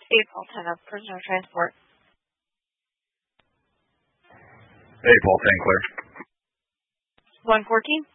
April 10 of prisoner transport. Hey, Paul St. Clair. 114.